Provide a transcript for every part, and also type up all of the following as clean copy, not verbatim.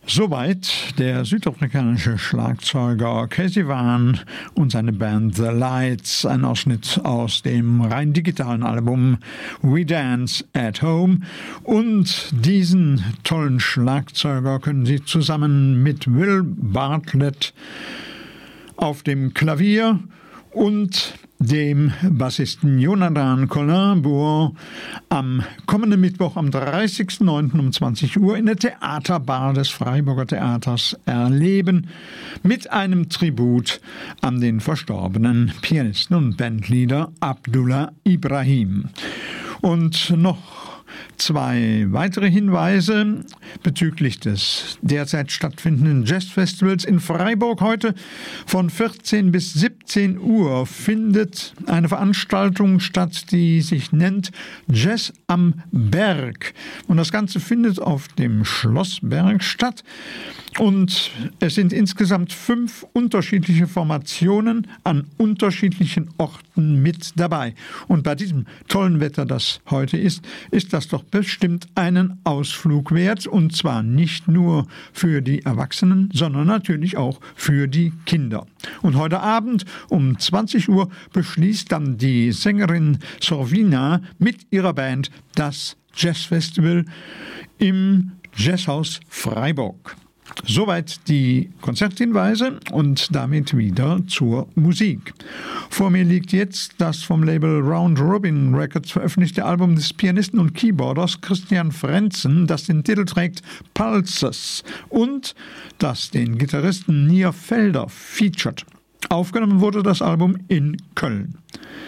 Soweit der südafrikanische Schlagzeuger Casey Vaughn und seine Band The Lights, ein Ausschnitt aus dem rein digitalen Album We Dance at Home. Und diesen tollen Schlagzeuger können Sie zusammen mit Will Bartlett auf dem Klavier und dem Bassisten Jonathan Collinbourg am kommenden Mittwoch am 30.09. um 20 Uhr in der Theaterbar des Freiburger Theaters erleben, mit einem Tribut an den verstorbenen Pianisten und Bandleader Abdullah Ibrahim. Und noch zwei weitere Hinweise bezüglich des derzeit stattfindenden Jazzfestivals in Freiburg. Heute von 14 bis 17 Uhr findet eine Veranstaltung statt, die sich nennt Jazz am Berg. Und das Ganze findet auf dem Schlossberg statt. Und es sind insgesamt 5 unterschiedliche Formationen an unterschiedlichen Orten mit dabei. Und bei diesem tollen Wetter, das heute ist das doch bestimmt einen Ausflug wert. Und zwar nicht nur für die Erwachsenen, sondern natürlich auch für die Kinder. Und heute Abend um 20 Uhr beschließt dann die Sängerin Sorvina mit ihrer Band das Jazzfestival im Jazzhaus Freiburg. Soweit die Konzerthinweise und damit wieder zur Musik. Vor mir liegt jetzt das vom Label Round Robin Records veröffentlichte Album des Pianisten und Keyboarders Christian Frentzen, das den Titel trägt Pulses und das den Gitarristen Nir Felder featured. Aufgenommen wurde das Album in Köln.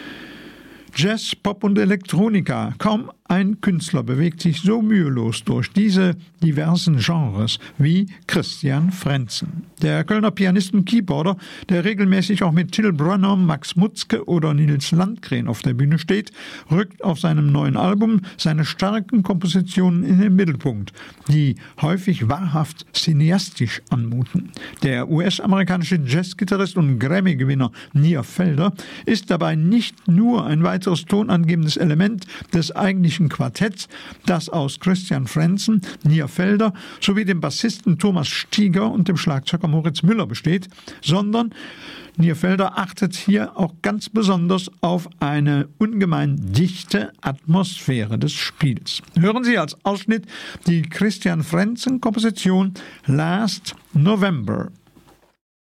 Jazz, Pop und Elektronika. Kaum ein Künstler bewegt sich so mühelos durch diese diversen Genres wie Christian Frentzen. Der Kölner Pianist und Keyboarder, der regelmäßig auch mit Till Brönner, Max Mutzke oder Nils Landgren auf der Bühne steht, rückt auf seinem neuen Album seine starken Kompositionen in den Mittelpunkt, die häufig wahrhaft cineastisch anmuten. Der US-amerikanische Jazzgitarrist und Grammy-Gewinner Nir Felder ist dabei nicht nur ein weiteres tonangebendes Element des eigentlichen Quartetts, das aus Christian Frentzen, Nir Felder sowie dem Bassisten Thomas Stieger und dem Schlagzeuger Moritz Müller besteht, sondern Nir Felder achtet hier auch ganz besonders auf eine ungemein dichte Atmosphäre des Spiels. Hören Sie als Ausschnitt die Christian Frentzen-Komposition Last November.